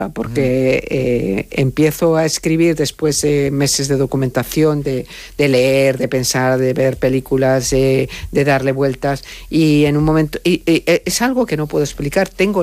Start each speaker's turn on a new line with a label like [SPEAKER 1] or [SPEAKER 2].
[SPEAKER 1] porque empiezo a escribir después de meses de documentación, de leer, de pensar, de ver películas, de darle vueltas, y en un momento es algo que no puedo explicar. Tengo